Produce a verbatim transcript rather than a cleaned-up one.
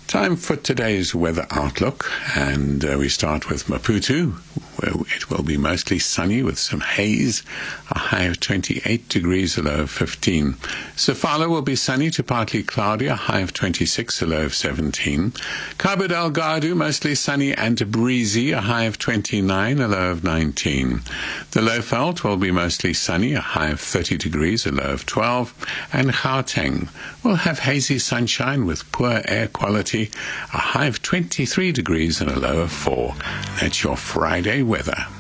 Time for today's weather outlook, and uh, we start with Maputo, where it will be mostly sunny with some haze, a high of twenty-eight degrees, a low of fifteen. Sofala will be sunny to partly cloudy, a high of twenty-six, a low of seventeen. Cabo Delgado, mostly sunny and breezy, a high of twenty-nine, a low of nineteen. The Lowveld will be mostly sunny, a high of thirty degrees, a low of twelve. And Gauteng will have hazy sunshine with poor air quality, a high of twenty-three degrees and a low of four. That's your Friday weather.